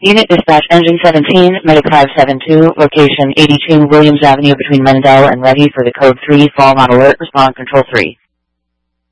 Unit Dispatch Engine 17, Medic 572, location 82 Williams Avenue between Mendel and Levy for the Code 3 Fall Not Alert, respond Control 3.